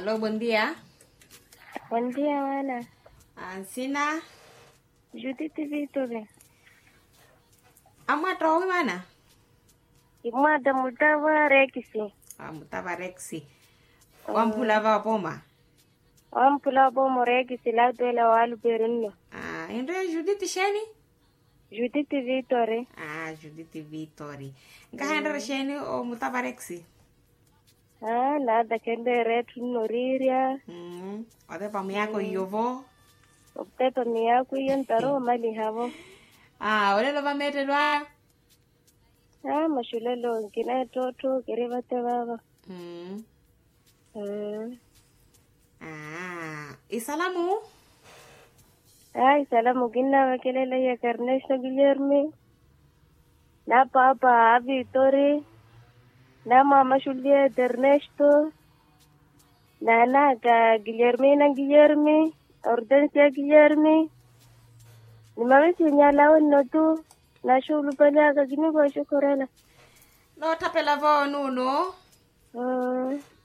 Aló, buen día. Buen día, Ana. Ancina. Judith Victory. Ama trawi mana? Imada mutawa rekisi. Mutaba Rexi. Wampula va poma. Ampula bomo rekisi la dola walu berunno. Inde Judith Sheni? Judith Victory. Judith Victory. Ngahendra Sheni o mutaba Rexi. La da kende retu noriria. Ode pa miyako yovo. Optepa miyaku yentaro mali havo. Ole lo va metelwa. Mashulelo nkina toto kerevate baba. Isalamu? Salamu kina wakelele ya Karnesha Guillermo. Na papa Victory. Na mama Julia Ernesto. Na naga Guillermo. Hortensia Guillermo. Ni mama sinyala onotu. Na shulu pala kagini kwa shukurela. No tapela vo nuno.